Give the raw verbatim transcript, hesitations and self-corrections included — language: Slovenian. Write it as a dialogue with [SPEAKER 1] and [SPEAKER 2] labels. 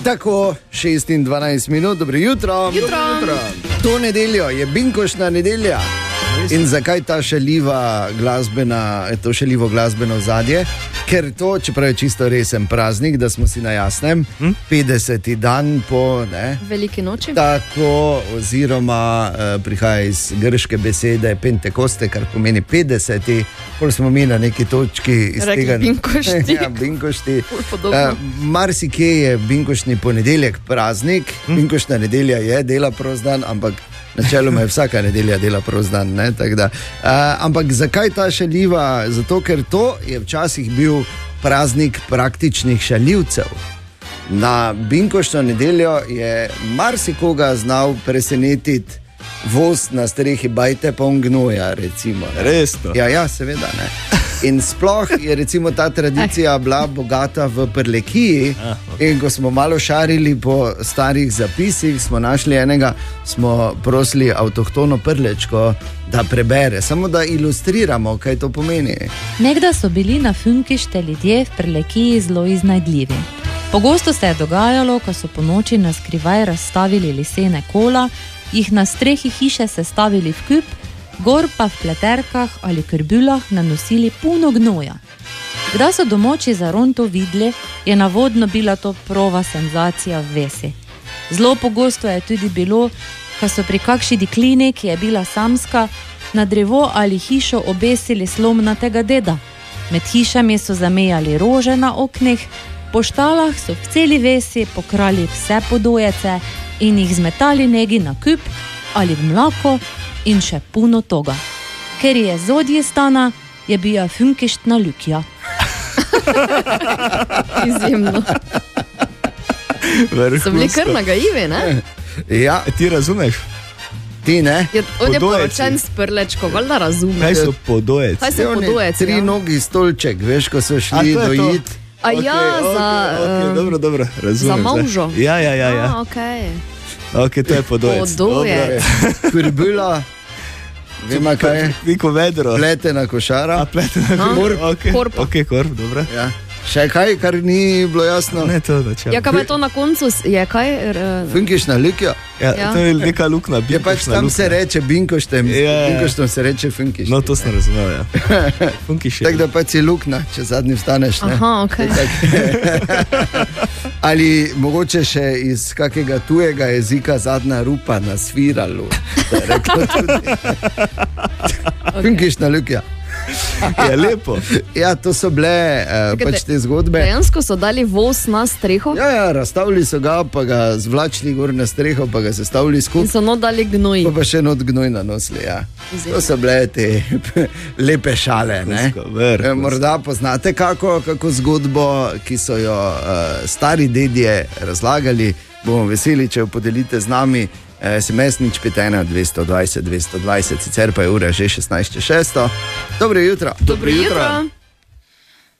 [SPEAKER 1] Tako, šest in dvanajst minut, dobro jutro.
[SPEAKER 2] Jutro.
[SPEAKER 1] jutro. To nedeljo je binkošna nedelja. In zakaj ta šaljiva glasbena, to šaljivo glasbeno zadje? Ker to, čeprav je čisto resen praznik, da smo si na jasnem, hm? petdeseti dan po ne,
[SPEAKER 2] veliki noči.
[SPEAKER 1] Tako, oziroma eh, prihaja iz grške besede Pentekoste, kar pomeni petdeseti, pol smo mi na neki točki iz
[SPEAKER 2] Rekli
[SPEAKER 1] tega.
[SPEAKER 2] binkošti.
[SPEAKER 1] Ja, binkošti. Eh, marsikje je binkošni ponedeljek praznik, hm? binkošna nedelja je dela prost dan, ampak načeloma je vsaka nedelja dela prost dan. Ne, uh, ampak zakaj ta šaljiva? Zato, ker to je včasih bil praznik praktičnih šaljivcev. Na binkošno nedeljo je marsikoga znal presenetiti voz na strehi bajte poln gnoja, recimo.
[SPEAKER 3] Resno?
[SPEAKER 1] Ja, ja, seveda, ne. In sploh je recimo ta tradicija bila bogata v Prlekiji. In ko smo malo šarili po starih zapisih, smo našli enega, smo prosili avtohtono prlečko, da prebere, samo da ilustriramo, kaj to pomeni.
[SPEAKER 4] Nekdaj so bili na Funkište ljudje v Prlekiji zelo iznajdljivi. Pogosto se je dogajalo, ko so po noči na skrivaj razstavili lesene kola, jih na strehi hiše sestavili v kup, gor pa v pleterkah ali krbulah nanosili puno gnoja. Kdaj so domoči za Ron to videli, je navodno bila to prava senzacija v vesi. Zelo pogosto je tudi bilo, ko so pri kakšni deklini, ki je bila samska, na drevo ali hišo obesili slomnatega deda. Med hišami so zamejali rože na oknih, po štalah so v celi vesi pokrali vse podojece in jih zmetali negi na kup ali v mlako in še puno toga. Ker je zodje stana, je bila funkištna ljukja.
[SPEAKER 2] Izjemno. So bili kar nagajivi, ne?
[SPEAKER 1] Ja.
[SPEAKER 3] Ti razumeš?
[SPEAKER 1] Ti ne?
[SPEAKER 2] Je, on je poročen s prlečko, valjda razume.
[SPEAKER 3] Kaj so podojeci?
[SPEAKER 2] Kaj so podojeci?
[SPEAKER 1] Tri
[SPEAKER 2] ja?
[SPEAKER 1] nogi stolček, veš, ko so šli dojit.
[SPEAKER 2] A ja,
[SPEAKER 3] okay,
[SPEAKER 2] za...
[SPEAKER 3] Okay, dobro, dobro, razumem.
[SPEAKER 2] Za maužo?
[SPEAKER 3] Ja, ja, ja. ja.
[SPEAKER 2] A, okej.
[SPEAKER 3] Okay. Ok, to je podojec.
[SPEAKER 2] Podojec.
[SPEAKER 1] Kurbila. Vema kaj je?
[SPEAKER 3] Niko vedro.
[SPEAKER 1] Pletena košara.
[SPEAKER 3] A pletena košara. Okay.
[SPEAKER 2] Korpa.
[SPEAKER 3] Ok, korp, dobro.
[SPEAKER 1] Ja. Še kaj, kar ni bilo jasno?
[SPEAKER 3] Ne, to načelo.
[SPEAKER 2] Ja, kaj pa je to na koncu? Je kaj?
[SPEAKER 1] Funkišna ljukja.
[SPEAKER 3] Ja, ja, to je neka lukna, binkošna lukna.
[SPEAKER 1] Je pač tam lukna. Se reče binkoštem, ja, ja. binkoštem se reče funkištem.
[SPEAKER 3] No, to sem razumel, ja. Funkiš je.
[SPEAKER 1] Tako da pač je lukna, če zadnji vstaneš, ne?
[SPEAKER 2] Aha, okej. Okay.
[SPEAKER 1] Ali mogoče še iz kakega tujega jezika zadnja rupa na sviralu. Da je reklo tudi. Okay. Funkišna ljukja.
[SPEAKER 3] Je lepo.
[SPEAKER 1] Ja, to so bile uh, pač te zgodbe.
[SPEAKER 2] Dejansko so dali voz na streho?
[SPEAKER 1] Ja, ja, razstavili so ga, pa ga zvlačili gor na streho, pa ga sestavili skupaj.
[SPEAKER 2] In so not dali gnoj.
[SPEAKER 1] Pa pa še not gnoj nanosili, ja. Zim. To so bile te lepe šale, ne?
[SPEAKER 3] Ver,
[SPEAKER 1] morda poznate kako, kako zgodbo, ki so jo uh, stari dedje razlagali. Bomo veseli, če jo podelite z nami. S M S nič pet ena dvesto dvajset dvesto dvajset, sicer pa je ura že šestnajst čez šesto. Dobro jutro.
[SPEAKER 2] Dobro jutro.